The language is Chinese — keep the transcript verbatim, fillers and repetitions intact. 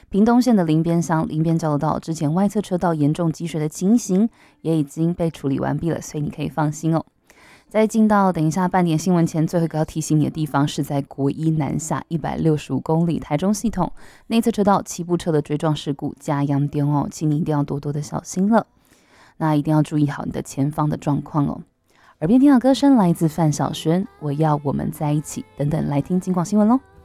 屏东县的林边乡林边交流道之前外侧车道严重积水的情形也已经被处理完毕了，所以你可以放心哦。在进到等一下半点新闻前，最后一个要提醒你的地方是在国一南下一百六十五公里台中系统内侧车道七部车的追撞事故加扬点哦，请你一定要多多的小心了。那一定要注意好你的前方的状况哦。耳边听到歌声来自范晓萱，我要我们在一起，等等来听警广新闻喽。